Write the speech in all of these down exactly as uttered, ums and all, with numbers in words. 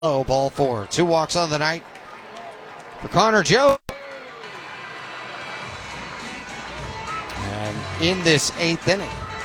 Oh, ball four. Two walks on the night for Connor Joe. And in this eighth inning,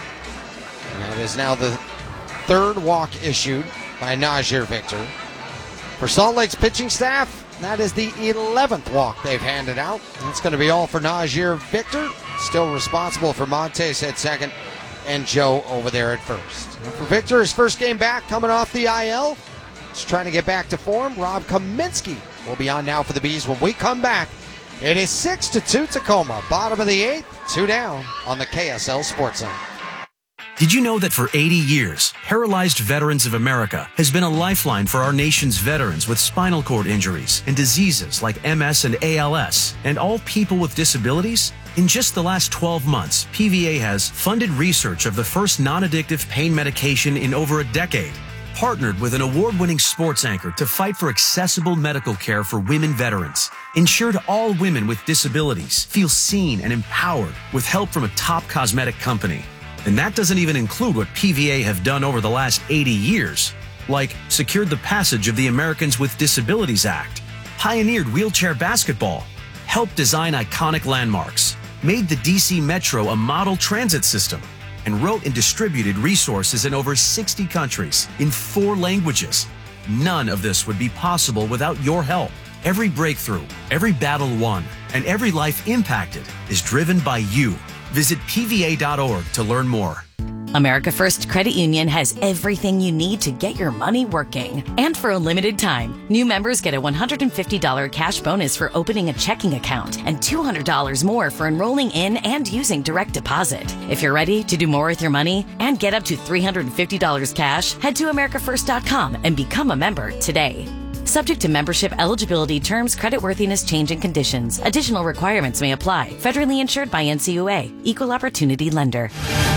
that is now the third walk issued by Najir Victor. For Salt Lake's pitching staff, that is the eleventh walk they've handed out. That's going to be all for Najir Victor. Still responsible for Montes at second and Joe over there at first. And for Victor, his first game back coming off the I L. He's trying to get back to form. Rob Kaminsky will be on now for the Bees when we come back. It is six to two Tacoma. Bottom of the eighth, two down on the K S L Sports Zone. Did you know that for eighty years, Paralyzed Veterans of America has been a lifeline for our nation's veterans with spinal cord injuries and diseases like M S and A L S, and all people with disabilities? In just the last twelve months, P V A has funded research of the first non-addictive pain medication in over a decade, partnered with an award-winning sports anchor to fight for accessible medical care for women veterans, ensured all women with disabilities feel seen and empowered with help from a top cosmetic company. And that doesn't even include what P V A have done over the last eighty years, like secured the passage of the Americans with Disabilities Act, pioneered wheelchair basketball, helped design iconic landmarks, made the D C Metro a model transit system, and wrote and distributed resources in over sixty countries in four languages. None of this would be possible without your help. Every breakthrough, every battle won, and every life impacted is driven by you. Visit P V A dot org to learn more. America First Credit Union has everything you need to get your money working. And for a limited time, new members get a one hundred fifty dollars cash bonus for opening a checking account and two hundred dollars more for enrolling in and using direct deposit. If you're ready to do more with your money and get up to three hundred fifty dollars cash, head to America First dot com and become a member today. Subject to membership eligibility, terms, creditworthiness, change, and conditions. Additional requirements may apply. Federally insured by N C U A. Equal Opportunity Lender.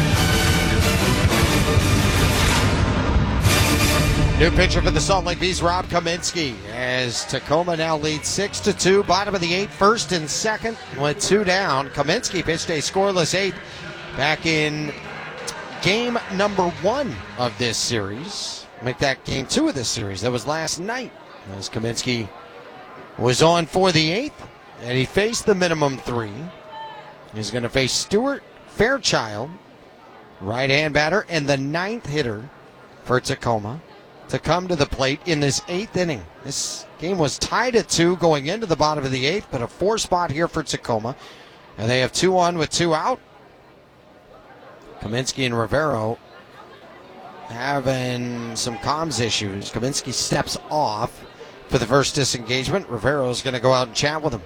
New pitcher for the Salt Lake Bees, Rob Kaminsky, as Tacoma now leads six to two. Bottom of the eighth, first and second with two down. Kaminsky pitched a scoreless eighth back in game number one of this series. Make that game two of this series. That was last night, as Kaminsky was on for the eighth, and he faced the minimum three. He's going to face Stuart Fairchild, right-hand batter, and the ninth hitter for Tacoma to come to the plate in this eighth inning. This game was tied at two going into the bottom of the eighth, but a four spot here for Tacoma. And they have two on with two out. Kaminsky and Rivero having some comms issues. Kaminsky steps off for the first disengagement. Rivero's going to go out and chat with him.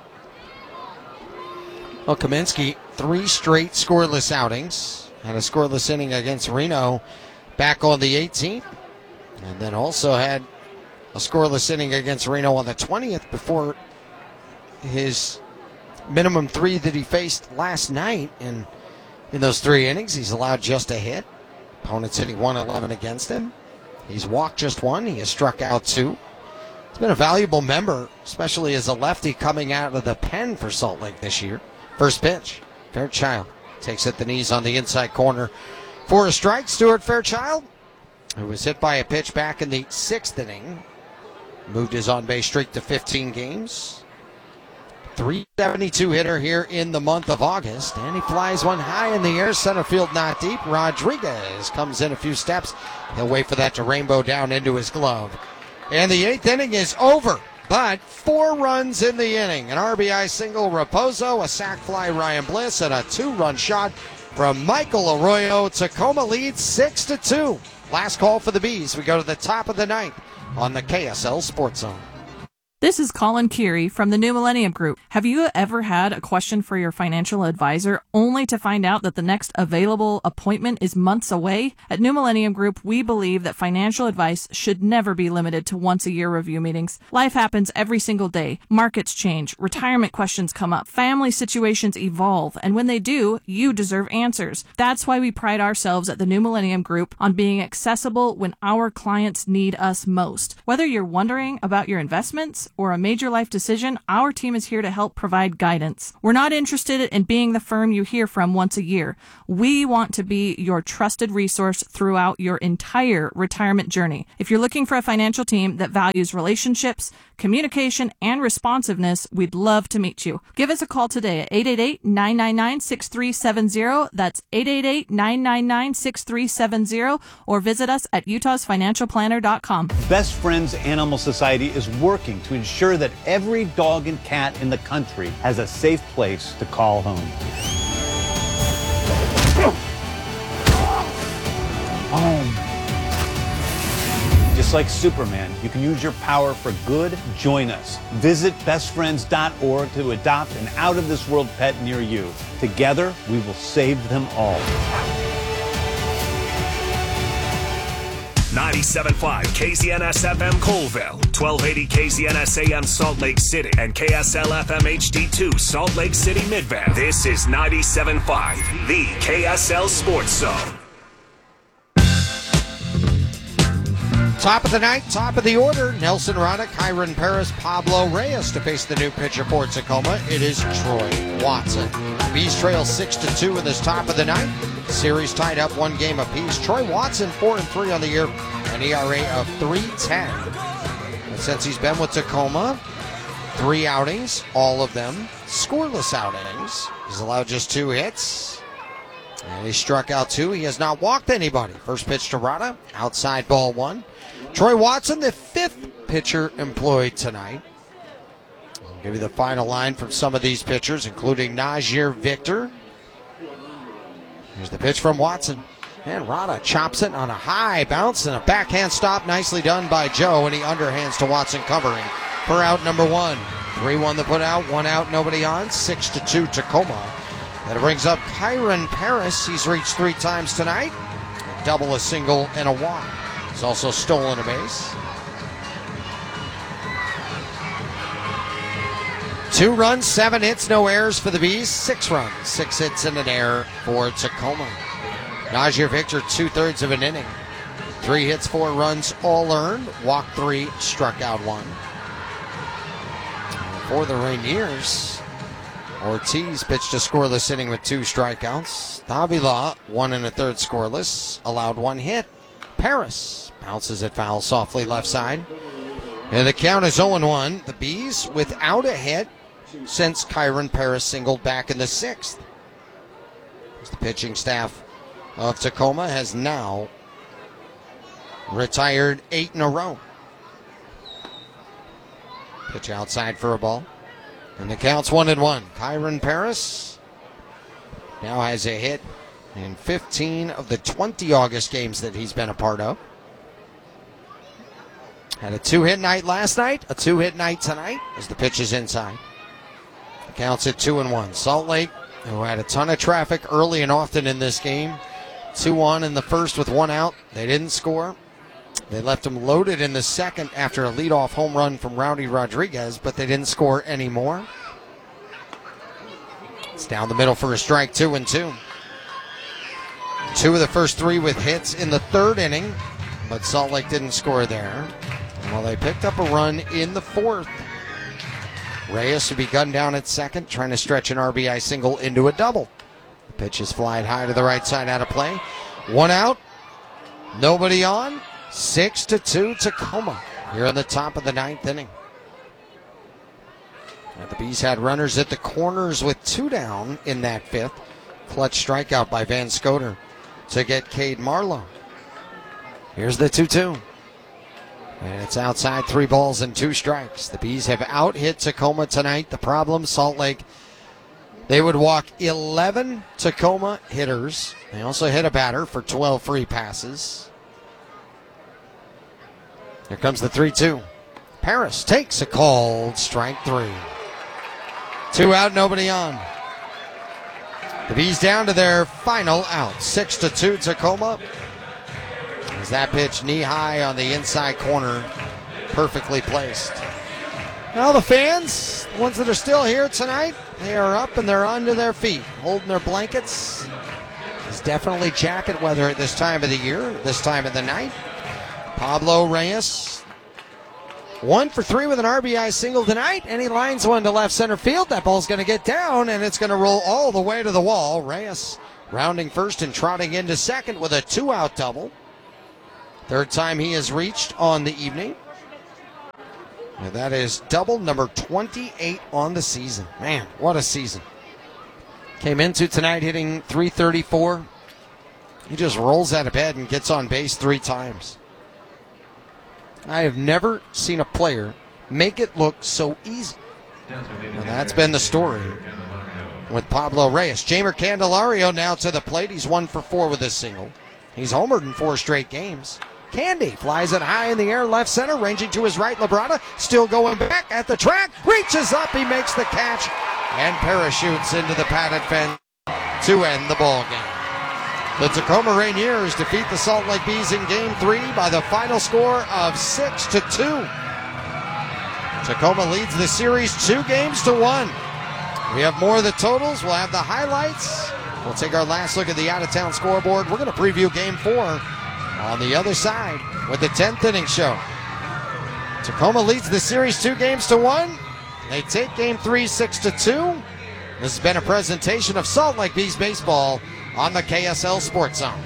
Well, Kaminsky, three straight scoreless outings. Had a scoreless inning against Reno back on the eighteenth. And then also had a scoreless inning against Reno on the twentieth before his minimum three that he faced last night. And in those three innings, he's allowed just a hit. Opponents hitting one eleven against him. He's walked just one. He has struck out two. He's been a valuable member, especially as a lefty coming out of the pen for Salt Lake this year. First pitch, Fairchild takes at the knees on the inside corner for a strike. Stuart Fairchild, who was hit by a pitch back in the sixth inning, moved his on-base streak to fifteen games. three seventy-two hitter here in the month of August, and he flies one high in the air, center field not deep. Rodriguez comes in a few steps. He'll wait for that to rainbow down into his glove. And the eighth inning is over, but four runs in the inning. An R B I single, Raposo, a sac fly, Ryan Bliss, and a two-run shot from Michael Arroyo. Tacoma leads six to two. Last call for the Bees. We go to the top of the ninth on the K S L Sports Zone. This is Colin Keary from the New Millennium Group. Have you ever had a question for your financial advisor only to find out that the next available appointment is months away? At New Millennium Group, we believe that financial advice should never be limited to once-a-year review meetings. Life happens every single day. Markets change, retirement questions come up, family situations evolve, and when they do, you deserve answers. That's why we pride ourselves at the New Millennium Group on being accessible when our clients need us most. Whether you're wondering about your investments or a major life decision, our team is here to help provide guidance. We're not interested in being the firm you hear from once a year. We want to be your trusted resource throughout your entire retirement journey. If you're looking for a financial team that values relationships, communication, and responsiveness, we'd love to meet you. Give us a call today at eight eight eight, nine nine nine, six three seven zero. That's eight eight eight, nine nine nine, six three seven zero, or visit us at utahs financial planner dot com. Best Friends Animal Society is working to ensure that every dog and cat in the country has a safe place to call home. Home. Just like Superman, you can use your power for good. Join us. Visit best friends dot org to adopt an out-of-this-world pet near you. Together, we will save them all. ninety-seven point five K Z N S F M Colville, twelve eighty K Z N S A M Salt Lake City, and K S L F M H D two Salt Lake City Midvale. This is ninety-seven point five, the K S L Sports Zone. Top of the night, top of the order. Nelson Rada, Kyron Paris, Pablo Reyes to face the new pitcher for Tacoma. It is Troy Watson. The Bees trail six to two in this top of the night. Series tied up one game apiece. Troy Watson four and three on the year, an E R A of three ten. And since he's been with Tacoma, three outings, all of them scoreless outings. He's allowed just two hits. And he struck out two. He has not walked anybody. First pitch to Rada, outside ball one. Troy Watson, the fifth pitcher employed tonight. I'll give you the final line from some of these pitchers, including Najir Victor. Here's the pitch from Watson. And Rada chops it on a high bounce and a backhand stop. Nicely done by Joe, and he underhands to Watson covering for out number one. three one to put out, one out, nobody on. six to two Tacoma. That brings up Kyron Paris. He's reached three times tonight. A double, a single, and a walk. He's also stolen a base. Two runs, seven hits, no errors for the Bees. Six runs, six hits, and an error for Tacoma. Najir Victor, two-thirds of an inning. Three hits, four runs, all earned. Walked three, struck out one. For the Rainiers, Ortiz pitched a scoreless inning with two strikeouts. Davila, one and a third scoreless, allowed one hit. Paris bounces it foul softly left side. And the count is oh and one. The Bees without a hit since Kyron Paris singled back in the sixth. The pitching staff of Tacoma has now retired eight in a row. Pitch outside for a ball. And the count's one and one. Kyron Paris now has a hit in fifteen of the twenty August games that he's been a part of. Had a two-hit night last night, a two-hit night tonight as the pitch is inside. The count's at two and one. Salt Lake, who had a ton of traffic early and often in this game, two one in the first with one out. They didn't score. They left him loaded in the second after a leadoff home run from Rowdy Rodriguez, but they didn't score anymore. It's down the middle for a strike, two and two. Two of the first three with hits in the third inning, but Salt Lake didn't score there. Well, they picked up a run in the fourth. Reyes would be gunned down at second, trying to stretch an R B I single into a double. The pitch is flied high to the right side, out of play. One out, nobody on. Six to two Tacoma here on the top of the ninth inning. And the Bees had runners at the corners with two down in that fifth. Clutch strikeout by Van Scoter to get Cade Marlowe. Here's the two two. And it's outside, three balls and two strikes. The Bees have out-hit Tacoma tonight. The problem, Salt Lake, they would walk eleven Tacoma hitters. They also hit a batter for twelve free passes. Here comes the three two. Paris takes a called strike three. Two out, nobody on. The Bees down to their final out. Six to two Tacoma. As that pitch knee high on the inside corner, perfectly placed. Well, the fans, the ones that are still here tonight, they are up and they're onto their feet, holding their blankets. It's definitely jacket weather at this time of the year, this time of the night. Pablo Reyes One for three with an R B I single tonight, and he lines one to left center field. That ball's going to get down, and it's going to roll all the way to the wall. Reyes rounding first and trotting into second with a two-out double. Third time he has reached on the evening. And that is double number twenty-eight on the season. Man, what a season. Came into tonight hitting three thirty-four. He just rolls out of bed and gets on base three times. I have never seen a player make it look so easy. And that's been the story with Pablo Reyes. Jeimer Candelario now to the plate. He's one for four with a single. He's homered in four straight games. Candy flies it high in the air, left center, ranging to his right. Labrada still going back at the track, reaches up, he makes the catch, and parachutes into the padded fence to end the ball game. The Tacoma Rainiers defeat the Salt Lake Bees in Game three by the final score of six to two. Tacoma leads the series two games to one. We have more of the totals. We'll have the highlights. We'll take our last look at the out-of-town scoreboard. We're going to preview Game four on the other side with the tenth inning show. Tacoma leads the series two games to one. They take Game three six to two. This has been a presentation of Salt Lake Bees baseball on the K S L Sports Zone.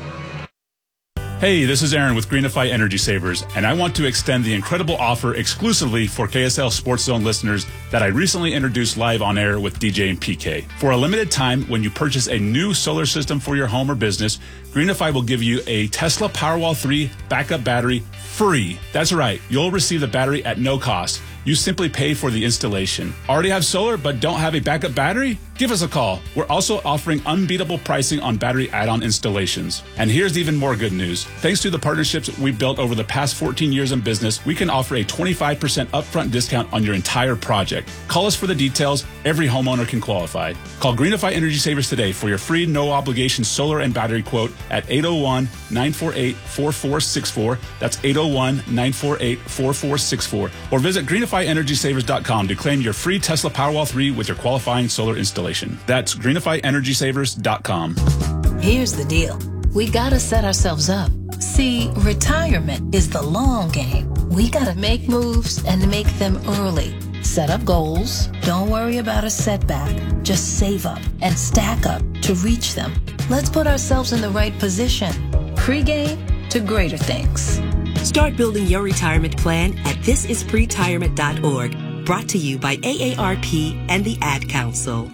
Hey, this is Aaron with Greenify Energy Savers, and I want to extend the incredible offer exclusively for K S L Sports Zone listeners that I recently introduced live on air with D J and P K. For a limited time, when you purchase a new solar system for your home or business, Greenify will give you a Tesla Powerwall three backup battery free. That's right, you'll receive the battery at no cost. You simply pay for the installation. Already have solar but don't have a backup battery? Give us a call. We're also offering unbeatable pricing on battery add-on installations. And here's even more good news. Thanks to the partnerships we've built over the past fourteen years in business, we can offer a twenty-five percent upfront discount on your entire project. Call us for the details. Every homeowner can qualify. Call Greenify Energy Savers today for your free no-obligation solar and battery quote at eight oh one, nine four eight, four four six four. That's eight oh one, nine four eight, four four six four. Or visit greenify energy savers dot com to claim your free Tesla Powerwall three with your qualifying solar installation. That's greenify energy savers dot com. Here's the deal. We gotta set ourselves up. See, retirement is the long game. We gotta make moves and make them early. Set up goals. Don't worry about a setback. Just save up and stack up to reach them. Let's put ourselves in the right position. Pre-game to greater things. Start building your retirement plan at this is pretirement dot org. Brought to you by A A R P and the Ad Council.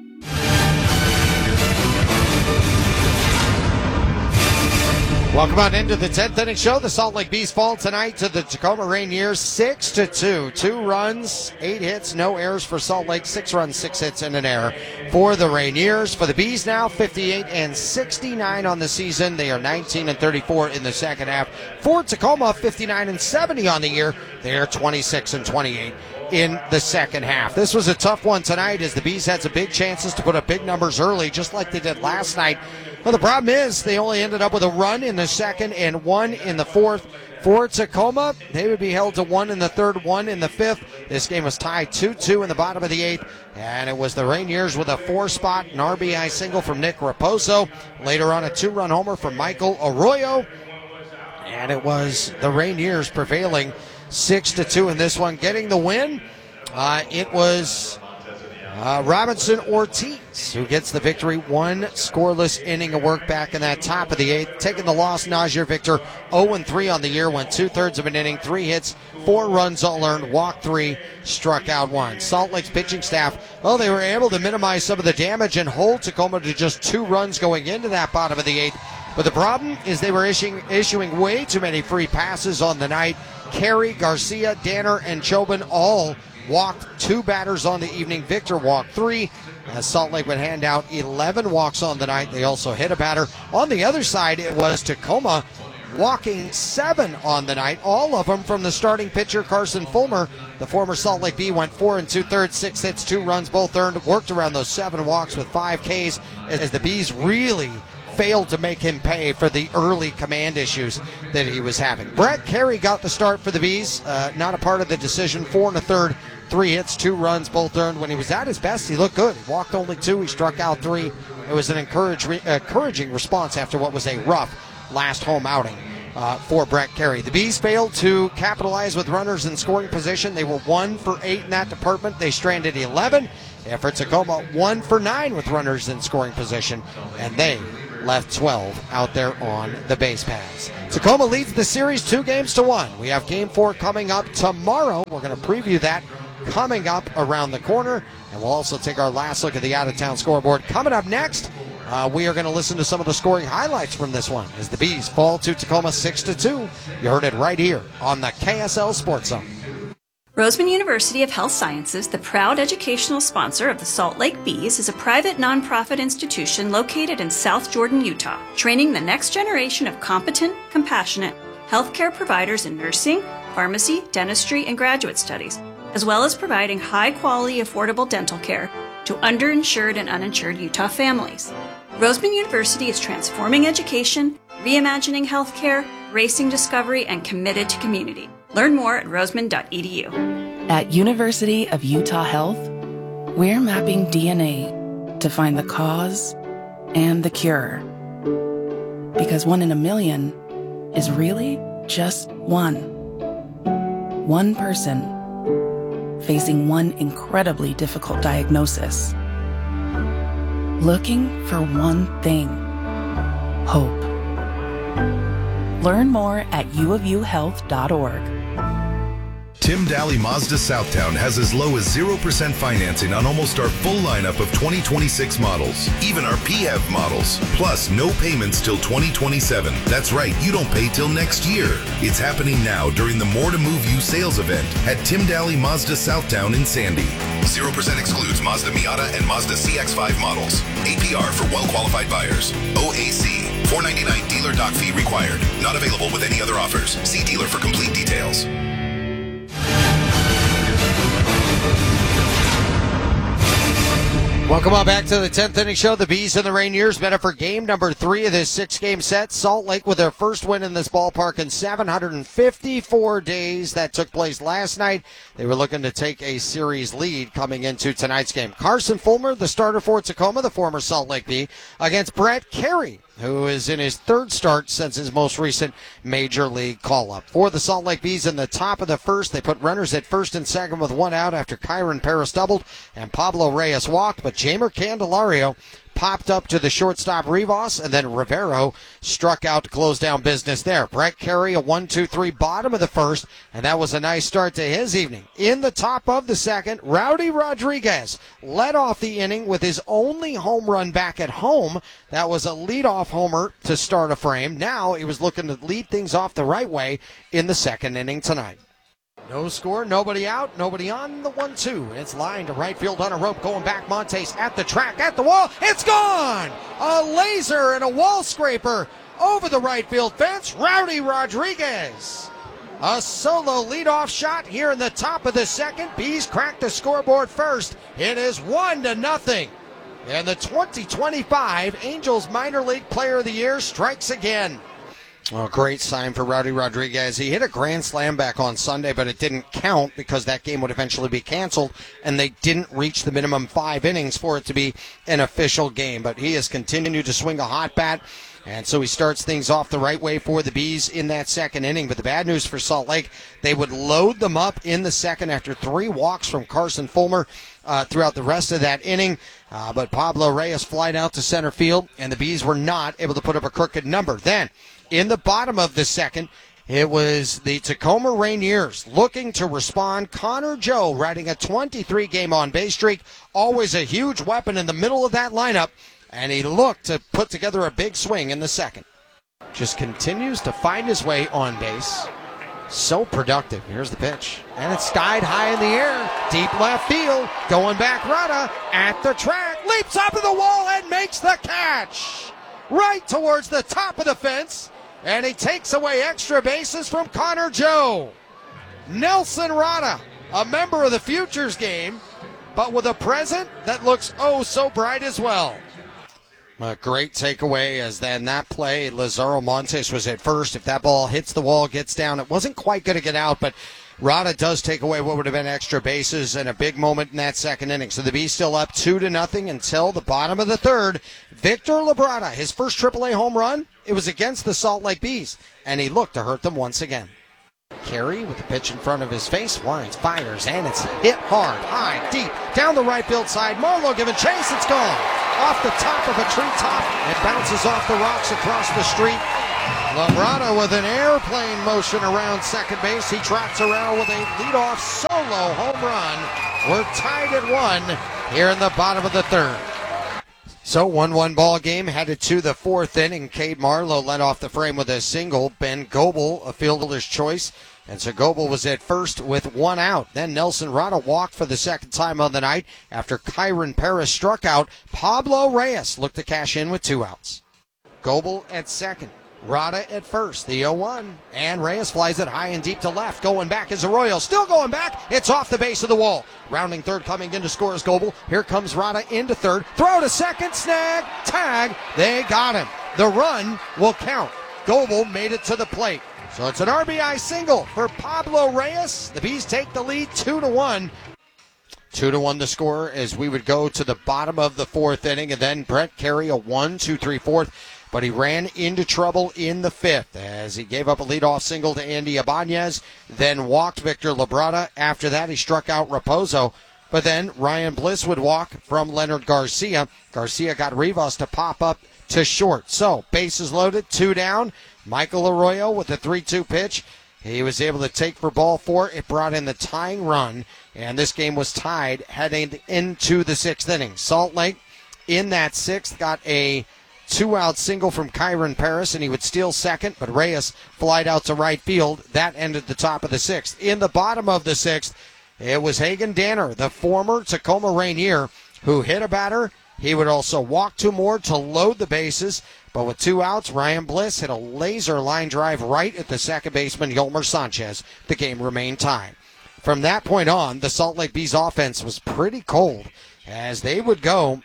Welcome on into the tenth inning show. The Salt Lake Bees fall tonight to the Tacoma Rainiers six to two. Two runs, eight hits, no errors for Salt Lake. Six runs, six hits, and an error for the Rainiers. For the Bees now, fifty-eight and sixty-nine on the season. They are nineteen and thirty-four in the second half. For Tacoma, fifty-nine and seventy on the year. They are twenty-six and twenty-eight in the second half. This was a tough one tonight as the Bees had some big chances to put up big numbers early, just like they did last night. Well, the problem is they only ended up with a run in the second and one in the fourth. For Tacoma, they would be held to one in the third, one in the fifth. This game was tied two two in the bottom of the eighth, and it was the Rainiers with a four-spot, an R B I single from Nick Raposo. Later on, a two-run homer from Michael Arroyo, and it was the Rainiers prevailing six to two in this one. Getting the win, uh, it was Uh, Robinson Ortiz, who gets the victory. One scoreless inning of work back in that top of the eighth. Taking the loss, Najir Victor, oh and three on the year, went two-thirds of an inning, three hits, four runs all earned, walked three, struck out one. Salt Lake's pitching staff, well, they were able to minimize some of the damage and hold Tacoma to just two runs going into that bottom of the eighth. But the problem is they were issuing, issuing way too many free passes on the night. Carey, Garcia, Danner, and Chobin all walked two batters on the evening. Victor walked three, as Salt Lake would hand out eleven walks on the night. They also hit a batter. On the other side, it was Tacoma walking seven on the night, all of them from the starting pitcher, Carson Fulmer. The former Salt Lake Bee went four and two-thirds, six hits, two runs, both earned, worked around those seven walks with five Ks, as the Bees really failed to make him pay for the early command issues that he was having. Brett Carey got the start for the Bees, uh, not a part of the decision, four and a third, three hits, two runs, both earned. When he was at his best, he looked good. He walked only two, he struck out three. It was an encourage, encouraging response after what was a rough last home outing uh, for Brett Carey. The Bees failed to capitalize with runners in scoring position. They were one for eight in that department. They stranded eleven. And for Tacoma, one for nine with runners in scoring position, and they left twelve out there on the base paths. Tacoma leads the series two games to one. We have game four coming up tomorrow. We're going to preview that coming up around the corner, and we'll also take our last look at the out-of-town scoreboard. Coming up next, uh, we are going to listen to some of the scoring highlights from this one as the Bees fall to Tacoma six to two. You heard it right here on the K S L Sports Zone. Roseman University of Health Sciences, the proud educational sponsor of the Salt Lake Bees, is a private nonprofit institution located in South Jordan, Utah, training the next generation of competent, compassionate healthcare providers in nursing, pharmacy, dentistry, and graduate studies, as well as providing high-quality, affordable dental care to underinsured and uninsured Utah families. Roseman University is transforming education, reimagining healthcare, racing discovery, and committed to community. Learn more at roseman dot e d u. At University of Utah Health, we're mapping D N A to find the cause and the cure. Because one in a million is really just one. One person facing one incredibly difficult diagnosis. Looking for one thing: hope. Learn more at u of u health dot org. Tim Daly Mazda Southtown has as low as zero percent financing on almost our full lineup of twenty twenty-six models, even our P H E V models, plus no payments till twenty twenty-seven. That's right, you don't pay till next year. It's happening now during the More to Move You sales event at Tim Daly Mazda Southtown in Sandy. zero percent excludes Mazda Miata and Mazda C X five models. A P R for well-qualified buyers. O A C, four ninety-nine dealer doc fee required. Not available with any other offers. See dealer for complete details. Welcome on back to the tenth inning show. The Bees and the Rainiers met up for game number three of this six-game set. Salt Lake with their first win in this ballpark in seven hundred fifty-four days. That took place last night. They were looking to take a series lead coming into tonight's game. Carson Fulmer, the starter for Tacoma, the former Salt Lake Bee, against Brett Carey, who is in his third start since his most recent major league call-up. For the Salt Lake Bees in the top of the first, they put runners at first and second with one out after Kyron Paris doubled and Pablo Reyes walked, but Jamer Candelario popped up to the shortstop Rivas, and then Rivero struck out to close down business there. Brett Carey, a one two three bottom of the first, and that was a nice start to his evening. In the top of the second, Rowdy Rodriguez led off the inning with his only home run back at home. That was a leadoff homer to start a frame. Now he was looking to lead things off the right way in the second inning tonight. No score, nobody out, nobody on the one two. It's lined to right field on a rope, going back. Montes at the track, at the wall. It's gone! A laser and a wall scraper over the right field fence. Rowdy Rodriguez. A solo leadoff shot here in the top of the second. Bees crack the scoreboard first. It is one to nothing. And the twenty twenty-five Angels Minor League Player of the Year strikes again. Well, great sign for Rowdy Rodriguez. He hit a grand slam back on Sunday, but it didn't count because that game would eventually be canceled, and they didn't reach the minimum five innings for it to be an official game. But he has continued to swing a hot bat, and so he starts things off the right way for the Bees in that second inning. But the bad news for Salt Lake, they would load them up in the second after three walks from Carson Fulmer uh, throughout the rest of that inning. Uh, but Pablo Reyes flied out to center field, and the Bees were not able to put up a crooked number. Then, in the bottom of the second, it was the Tacoma Rainiers looking to respond. Connor Joe riding a twenty-three game on-base streak, always a huge weapon in the middle of that lineup, and he looked to put together a big swing in the second. Just continues to find his way on base. So productive. Here's the pitch. And it's skied high in the air. Deep left field. Going back, Rada at the track. Leaps up to the wall and makes the catch. Right towards the top of the fence. And he takes away extra bases from Connor Joe. Nelson Rada, a member of the Futures game, but with a present that looks oh so bright as well. A great takeaway as then that play, Lazaro Montes was at first. If that ball hits the wall, gets down, it wasn't quite going to get out, but Rada does take away what would have been extra bases and a big moment in that second inning. So the Bees still up two to nothing until the bottom of the third. Victor Labrada, his first triple A home run, it was against the Salt Lake Bees, and he looked to hurt them once again. Carey with the pitch in front of his face, winds, fires, and it's hit hard, high, deep, down the right field side. Marlowe giving chase, it's gone. Off the top of a treetop, it bounces off the rocks across the street. Labrada with an airplane motion around second base. He trots around with a leadoff solo home run. We're tied at one here in the bottom of the third. So one one ball game headed to the fourth inning. Cade Marlowe led off the frame with a single. Ben Goebel, a fielder's choice. And so Goebel was at first with one out. Then Nelson Rada walked for the second time on the night after Kyron Paris struck out. Pablo Reyes looked to cash in with two outs. Goebel at second. Rada at first, the oh one, and Reyes flies it high and deep to left. Going back is Arroyo, still going back. It's off the base of the wall. Rounding third, coming in to score is Goebel. Here comes Rada into third. Throw to second, snag, tag. They got him. The run will count. Goebel made it to the plate. So it's an R B I single for Pablo Reyes. The Bees take the lead two to one. Two to one the score as we would go to the bottom of the fourth inning, and then Brett Carey a one, two, three, fourth. But he ran into trouble in the fifth as he gave up a leadoff single to Andy Ibanez, then walked Victor Labrada. After that, he struck out Raposo. But then Ryan Bliss would walk from Leonard Garcia. Garcia got Rivas to pop up to short. So, bases loaded, two down. Michael Arroyo with a three two pitch. He was able to take for ball four. It brought in the tying run, and this game was tied heading into the sixth inning. Salt Lake in that sixth got a two-out single from Kyron Paris, and he would steal second, but Reyes flied out to right field. That ended the top of the sixth. In the bottom of the sixth, it was Hagen Danner, the former Tacoma Rainier, who hit a batter. He would also walk two more to load the bases, but with two outs, Ryan Bliss hit a laser line drive right at the second baseman, Yolmer Sanchez. The game remained tied. From that point on, the Salt Lake Bees offense was pretty cold as they would go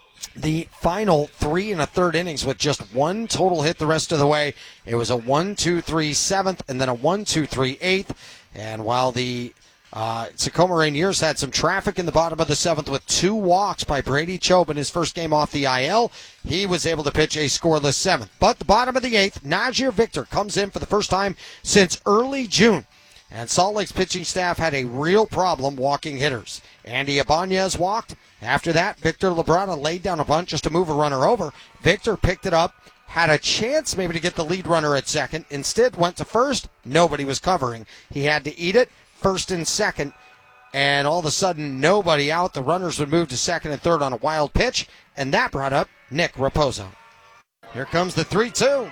the final three and a third innings with just one total hit the rest of the way. It was a one two three seventh and then a one two three eighth. And while the uh, Tacoma Rainiers had some traffic in the bottom of the seventh with two walks by Brady Chobe in his first game off the I L, he was able to pitch a scoreless seventh. But the bottom of the eighth, Najir Victor comes in for the first time since early June. And Salt Lake's pitching staff had a real problem walking hitters. Andy Ibanez walked. After that, Victor Labrada laid down a bunt just to move a runner over. Victor picked it up, had a chance maybe to get the lead runner at second. Instead, went to first. Nobody was covering. He had to eat it, first and second. And all of a sudden, nobody out. The runners would move to second and third on a wild pitch. And that brought up Nick Raposo. Here comes the three two.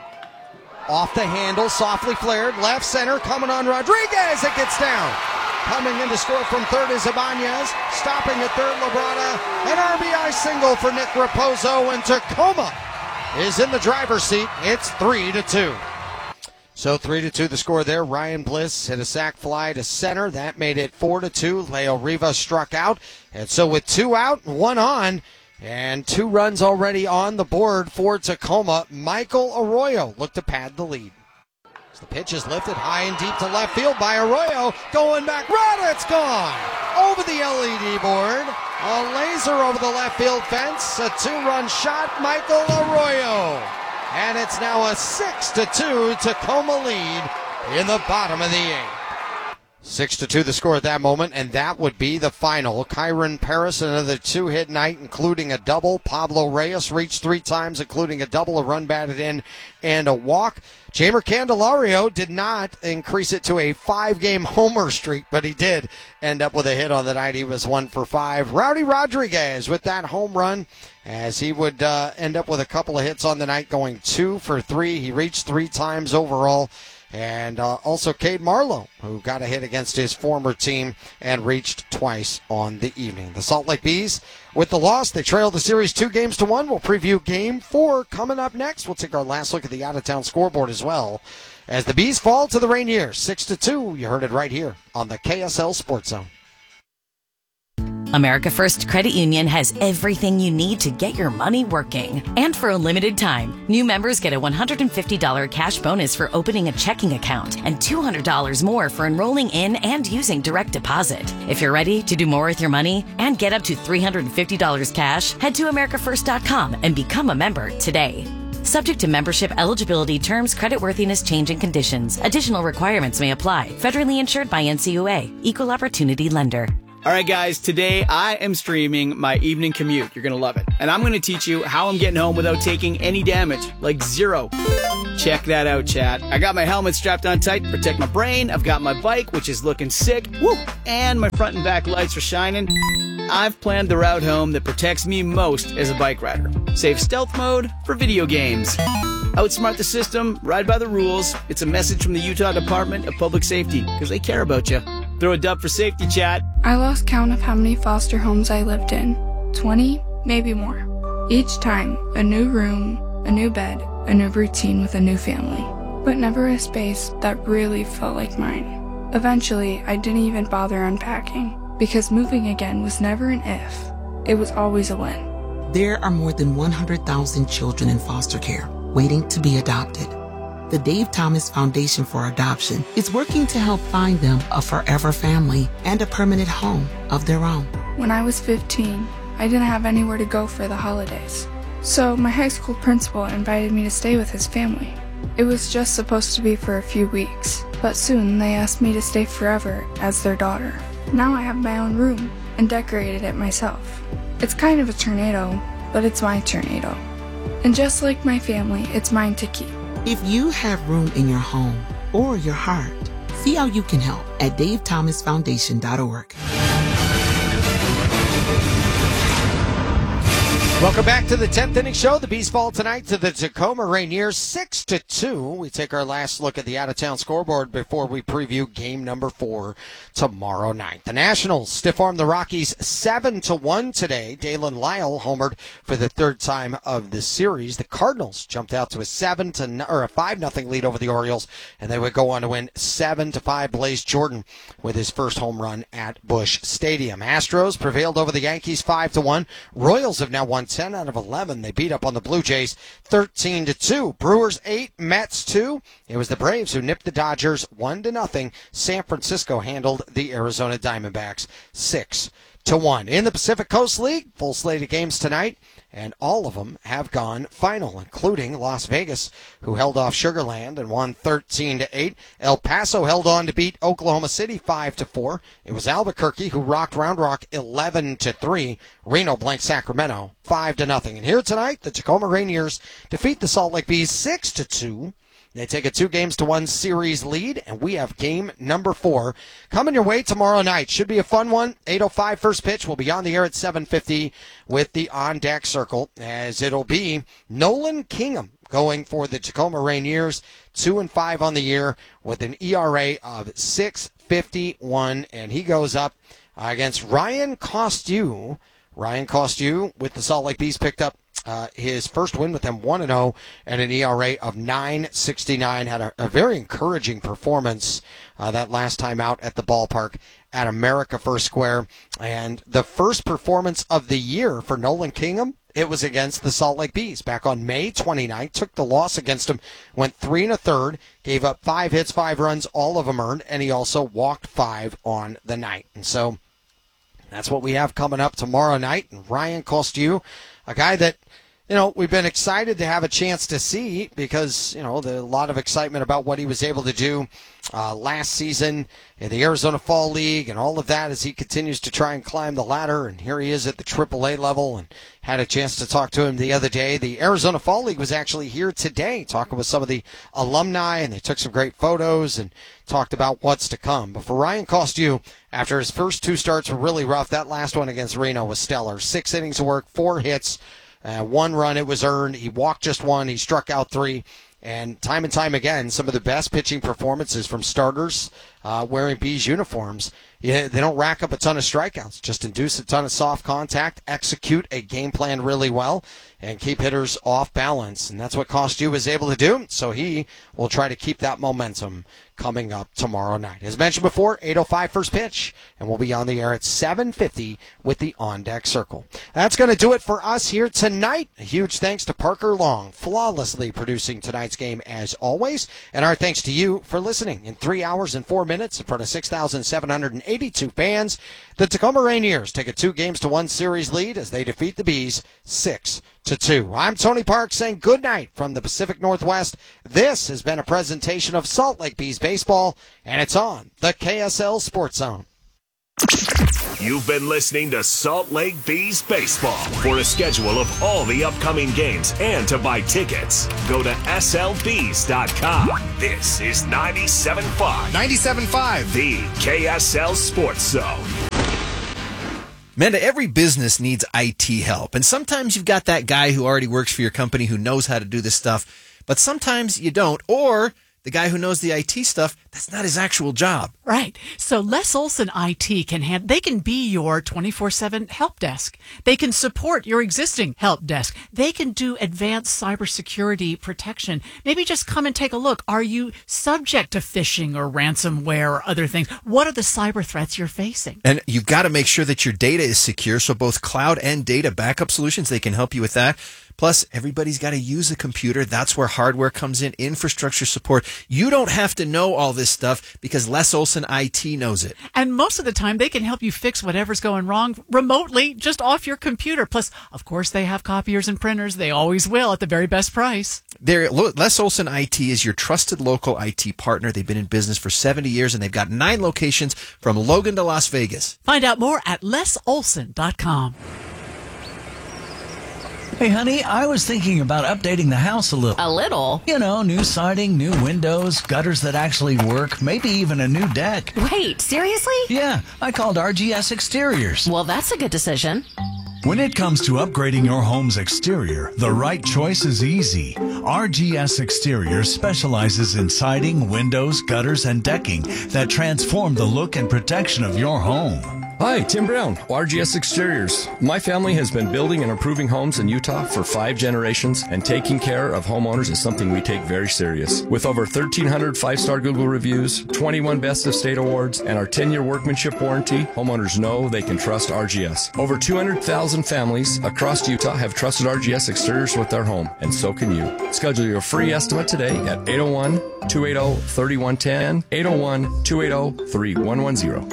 Off the handle, softly flared, left center, coming on Rodriguez. It gets down. Coming in to score from third is Ibanez. Stopping at third, Labrada. An R B I single for Nick Raposo, and Tacoma is in the driver's seat. It's three to two. So three to two the score there. Ryan Bliss hit a sac fly to center. That made it four to two. Leo Rivas struck out. And so with two out, one on, and two runs already on the board for Tacoma, Michael Arroyo looked to pad the lead. As the pitch is lifted high and deep to left field by Arroyo. Going back, Rada, it's gone. Over the L E D board. A laser over the left field fence. A two-run shot, Michael Arroyo. And it's now a six to two Tacoma lead in the bottom of the eighth. Six to two the score at that moment, and that would be the final. Kyron Paris, another two-hit night, including a double. Pablo Reyes reached three times, including a double, a run batted in, and a walk. Jeimer Candelario did not increase it to a five-game homer streak, but he did end up with a hit on the night. He was one for five. Rowdy Rodriguez with that home run, as he would uh, end up with a couple of hits on the night, going two for three. He reached three times overall. And uh, also Cade Marlowe, who got a hit against his former team and reached twice on the evening. The Salt Lake Bees, with the loss, they trailed the series two games to one. We'll preview game four coming up next. We'll take our last look at the out-of-town scoreboard as well, as the Bees fall to the Rainiers six to two. You heard it right here on the K S L Sports Zone. America First Credit Union has everything you need to get your money working. And for a limited time, new members get a one hundred fifty dollars cash bonus for opening a checking account and two hundred dollars more for enrolling in and using direct deposit. If you're ready to do more with your money and get up to three hundred fifty dollars cash, head to america first dot com and become a member today. Subject to membership eligibility, terms, creditworthiness, changing conditions. Additional requirements may apply. Federally insured by N C U A. Equal Opportunity Lender. All right, guys, today I am streaming my evening commute. You're going to love it. And I'm going to teach you how I'm getting home without taking any damage, like zero. Check that out, chat. I got my helmet strapped on tight to protect my brain. I've got my bike, which is looking sick. Woo! And my front and back lights are shining. I've planned the route home that protects me most as a bike rider. Save stealth mode for video games. Outsmart the system, ride by the rules. It's a message from the Utah Department of Public Safety, because they care about you. Throw a dub for safety, chat. I lost count of how many foster homes I lived in. twenty, maybe more. Each time, a new room, a new bed, a new routine with a new family. But never a space that really felt like mine. Eventually, I didn't even bother unpacking, because moving again was never an if. It was always a when. There are more than one hundred thousand children in foster care waiting to be adopted. The Dave Thomas Foundation for Adoption is working to help find them a forever family and a permanent home of their own. When I was fifteen, I didn't have anywhere to go for the holidays. So my high school principal invited me to stay with his family. It was just supposed to be for a few weeks, but soon they asked me to stay forever as their daughter. Now I have my own room and decorated it myself. It's kind of a tornado, but it's my tornado. And just like my family, it's mine to keep. If you have room in your home or your heart, see how you can help at dave thomas foundation dot org. Welcome back to the tenth inning show. The Bees fall tonight to the Tacoma Rainiers six to two. We take our last look at the out-of-town scoreboard before we preview game number four tomorrow night. The Nationals stiff-armed the Rockies seven to one today. Dalen Lyle homered for the third time of the series. The Cardinals jumped out to a seven to or a five nothing lead over the Orioles, and they would go on to win seven to five. Blaze Jordan with his first home run at Busch Stadium. Astros prevailed over the Yankees five to one. Royals have now won ten out of eleven. They beat up on the Blue Jays thirteen to two. Brewers eight, Mets two. It was the Braves who nipped the Dodgers one to nothing. San Francisco handled the Arizona Diamondbacks six to one. In the Pacific Coast League, full slate of games tonight, and all of them have gone final, including Las Vegas, who held off Sugar Land and won thirteen to eight. El Paso held on to beat Oklahoma City five to four. It was Albuquerque who rocked Round Rock eleven to three. Reno blanked Sacramento five to nothing. And here tonight, the Tacoma Rainiers defeat the Salt Lake Bees six to two. They take a two games to one series lead, and we have game number four coming your way tomorrow night. Should be a fun one. eight oh five first pitch. We'll be on the air at seven fifty with the on-deck circle, as it'll be Nolan Kingham going for the Tacoma Rainiers, two and five on the year with an E R A of six fifty-one, and he goes up against Ryan Costew. Ryan Costew with the Salt Lake Bees picked up Uh, his first win with them, one and oh, and an E R A of nine sixty-nine. Had a, a very encouraging performance uh, that last time out at the ballpark at America First Square. And the first performance of the year for Nolan Kingham, it was against the Salt Lake Bees back on May twenty-ninth. Took the loss against them, went three and a third, gave up five hits, five runs, all of them earned, and he also walked five on the night. And so that's what we have coming up tomorrow night. And Ryan Costew, a guy that, you know, we've been excited to have a chance to see because, you know, there's a lot of excitement about what he was able to do uh, last season in the Arizona Fall League and all of that as he continues to try and climb the ladder. And here he is at the triple A level, and had a chance to talk to him the other day. The Arizona Fall League was actually here today talking with some of the alumni, and they took some great photos and talked about what's to come. But for Ryan Costew, after his first two starts were really rough, that last one against Reno was stellar. Six innings of work, four hits, Uh, one run it was earned. He walked just one. He struck out three. And time and time again, some of the best pitching performances from starters uh, wearing Bees uniforms. Yeah, they don't rack up a ton of strikeouts, just induce a ton of soft contact, execute a game plan really well, and keep hitters off balance. And that's what Costu was able to do, so he will try to keep that momentum coming up tomorrow night. As mentioned before, eight oh five first pitch, and we'll be on the air at seven fifty with the On Deck Circle. That's going to do it for us here tonight. A huge thanks to Parker Long, flawlessly producing tonight's game as always, and our thanks to you for listening. In three hours and four minutes in front of six thousand seven hundred eighty-two fans, the Tacoma Rainiers take a two games to one series lead as they defeat the Bees six to two. I'm Tony Park saying good night from the Pacific Northwest. This has been a presentation of Salt Lake Bees baseball, and it's on the K S L Sports Zone. You've been listening to Salt Lake Bees Baseball. For a schedule of all the upcoming games and to buy tickets, go to S L Bees dot com. This is ninety-seven point five. ninety-seven point five. The K S L Sports Zone. Amanda, every business needs I T help. And sometimes you've got that guy who already works for your company who knows how to do this stuff. But sometimes you don't. Or the guy who knows the I T stuff, that's not his actual job. Right. So Les Olson I T can hand, they can be your twenty-four seven help desk. They can support your existing help desk. They can do advanced cybersecurity protection. Maybe just come and take a look. Are you subject to phishing or ransomware or other things? What are the cyber threats you're facing? And you've got to make sure that your data is secure. So both cloud and data backup solutions, they can help you with that. Plus, everybody's got to use a computer. That's where hardware comes in, infrastructure support. You don't have to know all this stuff because Les Olson I T knows it. And most of the time, they can help you fix whatever's going wrong remotely, just off your computer. Plus, of course, they have copiers and printers. They always will at the very best price. They're, Les Olson I T is your trusted local I T partner. They've been in business for seventy years, and they've got nine locations from Logan to Las Vegas. Find out more at les olson dot com. Hey, honey, I was thinking about updating the house a little. A little? You know, new siding, new windows, gutters that actually work, maybe even a new deck. Wait, seriously? Yeah, I called R G S Exteriors. Well, that's a good decision. When it comes to upgrading your home's exterior, the right choice is easy. R G S Exteriors specializes in siding, windows, gutters, and decking that transform the look and protection of your home. Hi, Tim Brown, R G S Exteriors. My family has been building and improving homes in Utah for five generations, and taking care of homeowners is something we take very serious. With over thirteen hundred five-star Google reviews, twenty-one Best of State awards, and our ten-year workmanship warranty, homeowners know they can trust R G S. Over two hundred thousand families across Utah have trusted R G S Exteriors with their home, and so can you. Schedule your free estimate today at eight oh one, two eight oh, three one one zero, eight oh one, two eight oh, three one one zero.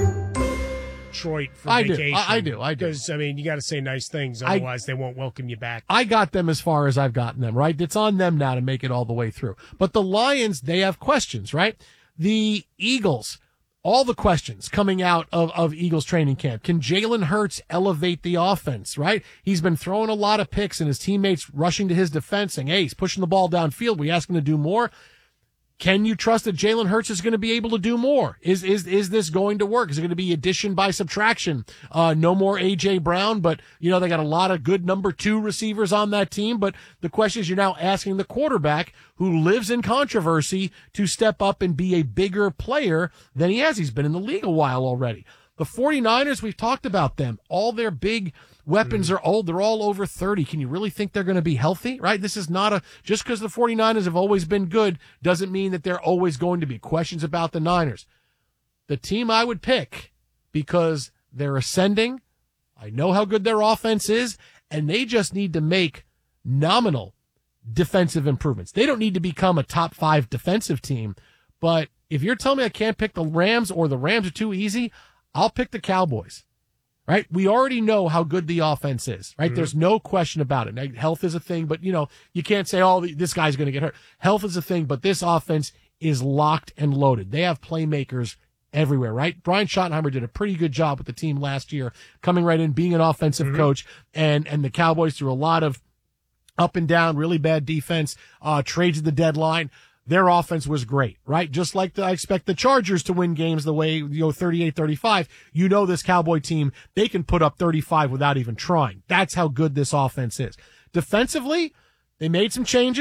Detroit for I vacation. do. I, I do. I do. Because, I mean, you got to say nice things, otherwise I, they won't welcome you back. I got them as far as I've gotten them, right? It's on them now to make it all the way through. But the Lions, they have questions, right? The Eagles, all the questions coming out of, of Eagles training camp. Can Jalen Hurts elevate the offense, right? He's been throwing a lot of picks and his teammates rushing to his defense saying, hey, he's pushing the ball downfield. We ask him to do more. Can you trust that Jalen Hurts is going to be able to do more? Is is is this going to work? Is it going to be addition by subtraction? Uh, no more A J Brown, but you know they got a lot of good number two receivers on that team. But the question is, you're now asking the quarterback who lives in controversy to step up and be a bigger player than he has. He's been in the league a while already. The 49ers, we've talked about them. All their big weapons are old. They're all over thirty. Can you really think they're going to be healthy, right? This is not a, just because the 49ers have always been good doesn't mean that they're always going to be. Questions about the Niners. The team I would pick, because they're ascending, I know how good their offense is, and they just need to make nominal defensive improvements. They don't need to become a top five defensive team, but if you're telling me I can't pick the Rams or the Rams are too easy, I'll pick the Cowboys, right? We already know how good the offense is, right? Mm-hmm. There's no question about it. Now, health is a thing, but, you know, you can't say, oh, this guy's going to get hurt. Health is a thing, but this offense is locked and loaded. They have playmakers everywhere, right? Brian Schottenheimer did a pretty good job with the team last year, coming right in, being an offensive mm-hmm. coach, and, and the Cowboys through a lot of up and down, really bad defense, uh, trades at the deadline. Their offense was great, right? Just like the, I expect the Chargers to win games the way, you know, thirty-eight thirty-five. You know this Cowboy team, they can put up thirty-five without even trying. That's how good this offense is. Defensively, they made some changes.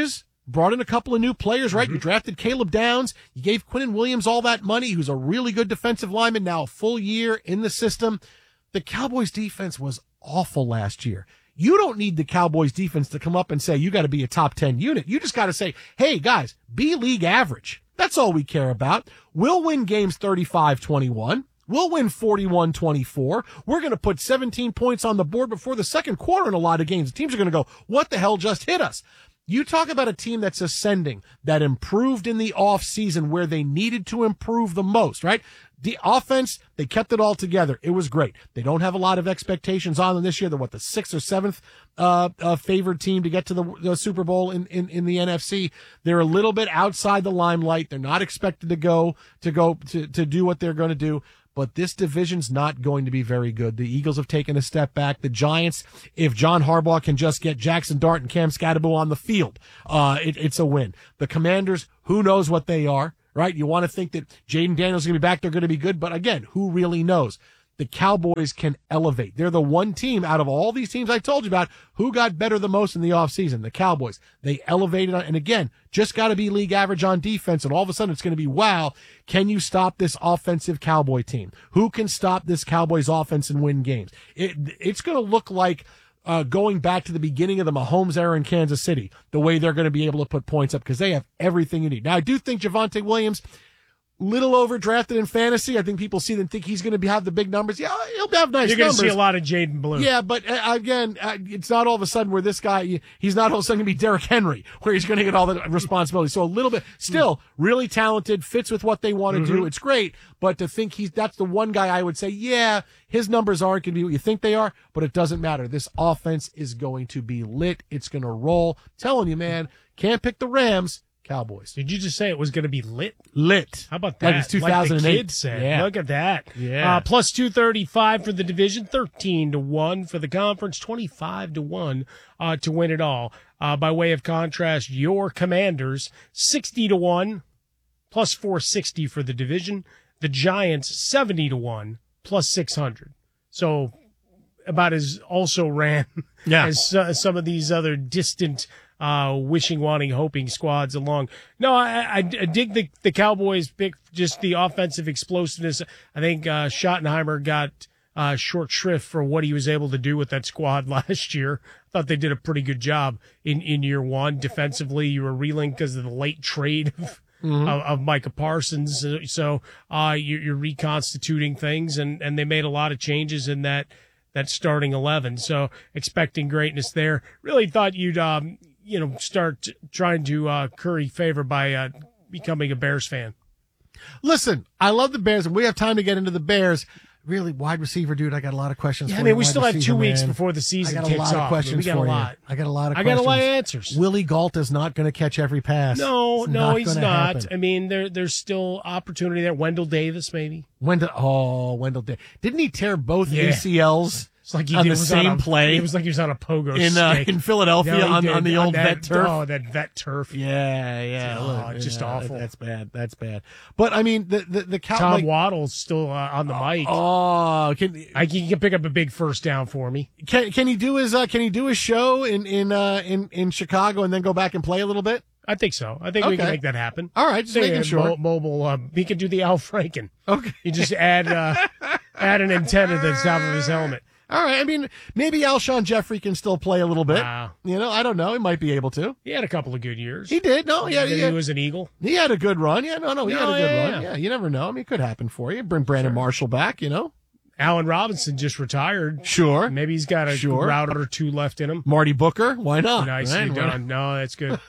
brought in a couple of new players, right? Mm-hmm. You drafted Caleb Downs. You gave Quinnen Williams all that money, who's a really good defensive lineman, now a full year in the system. The Cowboys defense was awful last year. You don't need the Cowboys defense to come up and say, you got to be a top ten unit. You just got to say, hey, guys, be league average. That's all we care about. We'll win games thirty-five twenty-one. We'll win forty-one twenty-four. We're going to put seventeen points on the board before the second quarter in a lot of games. The teams are going to go, what the hell just hit us? You talk about a team that's ascending, that improved in the offseason where they needed to improve the most, right? The offense, they kept it all together. It was great. They don't have a lot of expectations on them this year. They're what, the sixth or seventh uh, uh favored team to get to the, the Super Bowl in, in, in the N F C. They're a little bit outside the limelight. They're not expected to go to go to, to do what they're going to do. But this division's not going to be very good. The Eagles have taken a step back. The Giants, if John Harbaugh can just get Jackson Dart and Cam Scatterbo on the field, uh, it, it's a win. The Commanders, who knows what they are, right? You want to think that Jaden Daniels is going to be back. They're going to be good. But again, who really knows? The Cowboys can elevate. They're the one team out of all these teams I told you about who got better the most in the offseason. The Cowboys. They elevated. And again, just got to be league average on defense. And all of a sudden it's going to be, wow, can you stop this offensive Cowboy team? Who can stop this Cowboys offense and win games? It, it's going to look like uh, going back to the beginning of the Mahomes era in Kansas City, the way they're going to be able to put points up because they have everything you need. Now, I do think Javonte Williams, little overdrafted in fantasy. I think people see and think he's going to be, have the big numbers. Yeah, he'll have nice You're going to numbers. see a lot of Jaden Blue. Yeah, but uh, again, uh, it's not all of a sudden where this guy, he's not all of a sudden going to be Derrick Henry, where he's going to get all the responsibility. So a little bit, still really talented, fits with what they want to mm-hmm. do. It's great. But to think he's, that's the one guy I would say, yeah, his numbers aren't going to be what you think they are, but it doesn't matter. This offense is going to be lit. It's going to roll. I'm telling you, man, can't pick the Rams. Cowboys. Did you just say it was going to be lit? Lit. How about that? Like it's two thousand eight. Like the kid said. Yeah. Look at that. Yeah. Uh, plus two thirty-five for the division, thirteen to one for the conference, twenty-five to one uh, to win it all. Uh, by way of contrast, your Commanders, sixty to one, plus four sixty for the division. The Giants, seventy to one, plus six hundred. So about as also ran yeah. as uh, some of these other distant Uh, wishing, wanting, hoping squads along. No, I, I, I dig the, the Cowboys pick, just the offensive explosiveness. I think uh, Schottenheimer got uh, short shrift for what he was able to do with that squad last year. I thought they did a pretty good job in, in year one. Defensively, you were reeling because of the late trade of, mm-hmm. of, of Micah Parsons. So uh, you, you're reconstituting things, and, and they made a lot of changes in that, that starting eleven. So expecting greatness there. Really thought you'd um, – you know, start trying to uh, curry favor by uh, becoming a Bears fan. Listen, I love the Bears, and we have time to get into the Bears. Really, wide receiver, dude, I got a lot of questions yeah, for I mean, you. we Wide still have two receiver, weeks man. before the season I got kicks a lot off. of questions we got for a lot. you. I got a lot of I questions. got a lot of answers. Willie Galt is not going to catch every pass. No, it's no, not he's gonna not. happen. I mean, there, there's still opportunity there. Wendell Davis, maybe. Wendell, oh, Wendell Davis. Didn't he tear both Yeah. A C Ls? It's like he on did, the was same on a, play. It was like he was on a pogo in uh, stick. in Philadelphia No, he on, did. on the old that, vet turf. Oh, that vet turf. Yeah, yeah. Oh, Look, it's just yeah, awful. That's bad. That's bad. But I mean, the the, the Cow- Tom like, Waddle's still uh, on the mic. Oh, can I he can pick up a big first down for me? can can he do his uh, can he do his show in in uh, in in Chicago and then go back and play a little bit? I think so. I think we can Okay. make that happen. All right, just Say, making uh, sure. mo- mobile. Uh, he can do the Al Franken. Okay. You just add uh, add an antenna to the top of his helmet. All right. I mean, maybe Alshon Jeffrey can still play a little bit. Wow. You know, I don't know. He might be able to. He had a couple of good years. He did. No, yeah, Then yeah. he was an Eagle. He had a good run. Yeah, no, no, he No, had a good yeah, run. yeah. Yeah, you never know. I mean, it could happen for you. Bring Brandon Marshall back, you know. Allen Robinson just retired. Sure. Maybe he's got a Sure. route or two left in him. Marty Booker, why not? Nicely Right? done. No, that's good.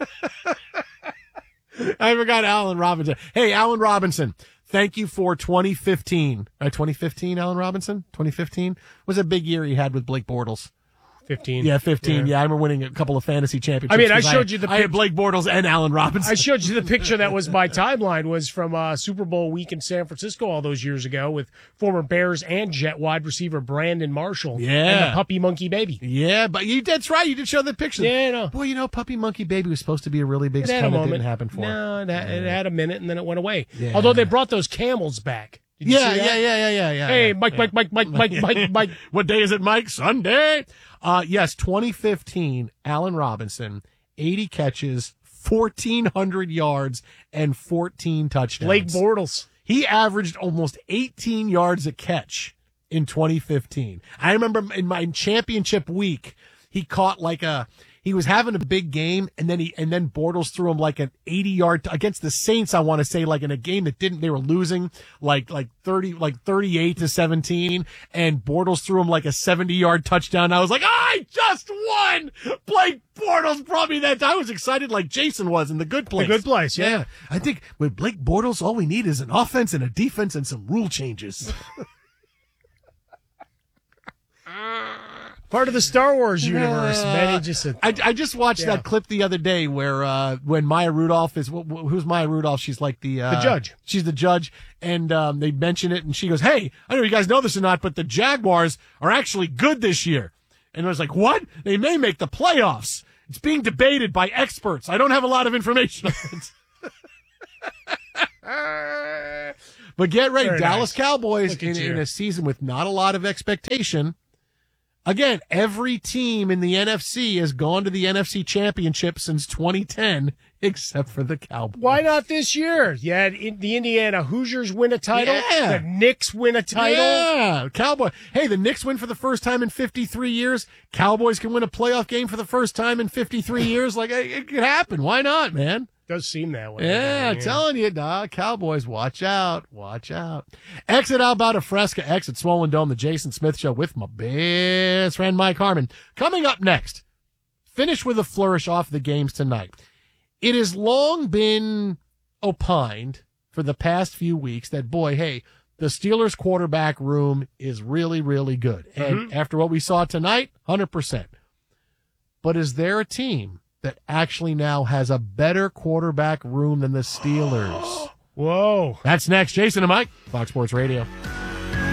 I forgot Allen Robinson. Hey, Allen Robinson, thank you for twenty fifteen. Uh, twenty fifteen, Allen Robinson? twenty fifteen was a big year he had with Blake Bortles. fifteen. Yeah, fifteen. Yeah. Yeah, I remember winning a couple of fantasy championships. I mean, I 'cause showed had- you the I had pic- Blake Bortles and Allen Robinson. I showed you the picture that was my timeline was from uh, Super Bowl week in San Francisco all those years ago with former Bears and Jet wide receiver Brandon Marshall. And Yeah. the puppy monkey baby. Yeah, but you that's right. You did show the picture. Yeah, I know. Boy, you know, Puppy Monkey Baby was supposed to be a really big It had a star that moment. didn't happen for. No, it, had- it had a minute and then it went away. Yeah. Although they brought those camels back. Did you Yeah, see yeah, that? yeah, yeah, yeah, yeah. Hey, yeah, Mike, yeah. Mike, Mike, Mike, Mike, Mike, Mike. What day is it, Mike? Sunday. Uh, yes, twenty fifteen, Allen Robinson, eighty catches, fourteen hundred yards and fourteen touchdowns. Blake Bortles. He averaged almost eighteen yards a catch in twenty fifteen. I remember in my championship week, he caught like a, he was having a big game, and then he, and then Bortles threw him like an eighty yard against the Saints. I want to say like in a game that didn't, they were losing like, like thirty, like thirty-eight to seventeen. And Bortles threw him like a seventy yard touchdown. I was like, I just won. Blake Bortles brought me that. I was excited like Jason was in The Good Place. The Good Place. Yeah. yeah. I think with Blake Bortles, all we need is an offense and a defense and some rule changes. Part of the Star Wars universe, Uh, man. He just said, I, I just watched Yeah. that clip the other day where uh, when Maya Rudolph is wh- wh- who's Maya Rudolph? She's like the uh, The judge. She's the judge, and um, they mention it, and she goes, "Hey, I don't know if you guys know this or not, but the Jaguars are actually good this year." And I was like, "What? They may make the playoffs. It's being debated by experts. I don't have a lot of information on it." But get ready, Very Dallas nice. Cowboys Look at in, you. in a season with not a lot of expectation. Again, every team in the N F C has gone to the N F C Championship since twenty ten, except for the Cowboys. why not this year? You had in- the Indiana Hoosiers win a title. Yeah. The Knicks win a title. Yeah, Cowboy. Hey, the Knicks win for the first time in fifty-three years. Cowboys can win a playoff game for the first time in fifty-three years. Like, it, it could happen. Why not, man? Does seem that way. Yeah, I'm telling you, nah, Cowboys, watch out, watch out. Exit out about a Fresca, exit Swollen Dome, the Jason Smith Show with my best friend Mike Harmon. Coming up next, finish with a flourish off the games tonight. It has long been opined for the past few weeks that, boy, hey, the Steelers quarterback room is really, really good. And Mhm. after what we saw tonight, one hundred percent. But is there a team that actually now has a better quarterback room than the Steelers? Whoa. That's next. Jason and Mike, Fox Sports Radio.